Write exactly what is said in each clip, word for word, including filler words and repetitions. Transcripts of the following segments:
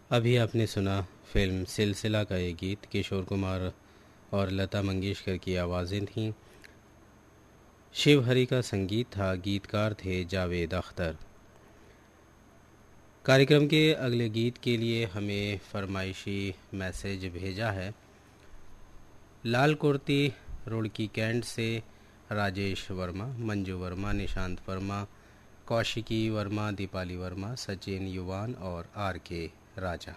अभी आपने सुना फिल्म सिलसिला का ये गीत। किशोर कुमार और लता मंगेशकर की आवाज़ें थीं। शिव हरि का संगीत था। गीतकार थे जावेद अख्तर। कार्यक्रम के अगले गीत के लिए हमें फरमाइशी मैसेज भेजा है लाल कुर्ती रुड़की कैंट से राजेश वर्मा, मंजू वर्मा, निशांत वर्मा, कौशिकी वर्मा, दीपाली वर्मा, सचिन युवान और आर के राजा।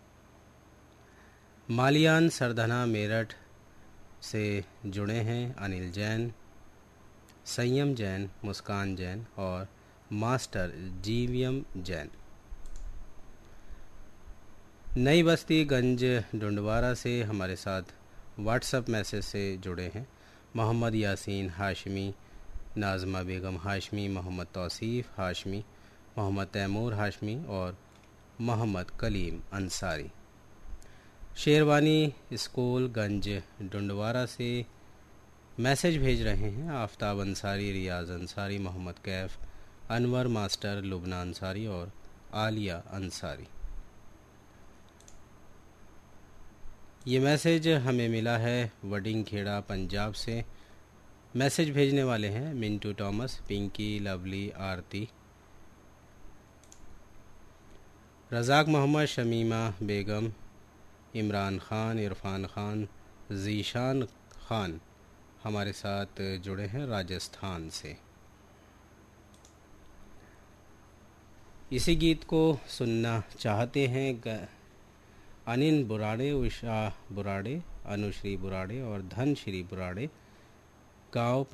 मालियान सरधना मेरठ से जुड़े हैं अनिल जैन, संयम जैन, मुस्कान जैन और मास्टर जीवीएम जैन। नई बस्ती गंज डुंडवारा से हमारे साथ व्हाट्सएप मैसेज से जुड़े हैं मोहम्मद यासीन हाशमी, नाज़मा बेगम हाशमी, मोहम्मद तौसीफ़ हाशमी, मोहम्मद तैमूर हाशमी और मोहम्मद कलीम अंसारी। शेरवानी स्कूल गंज डुंडवारा से मैसेज भेज रहे हैं आफ्ताब अंसारी, रियाज अंसारी, मोहम्मद कैफ, अनवर मास्टर, लुबना अंसारी और आलिया अंसारी। ये मैसेज हमें मिला है वडिंग खेड़ा पंजाब से। मैसेज भेजने वाले हैं मिंटू टॉमस, पिंकी, लवली, आरती, रज़ाक मोहम्मद, शमीमा बेगम, इमरान ख़ान, इरफान ख़ान, ज़ीशान ख़ान हमारे साथ जुड़े हैं राजस्थान से। इसी गीत को सुनना चाहते हैं अनिल बुराड़े, उषा बुराड़े, अनुश्री बुराड़े और धनश्री बुराड़े, गाँव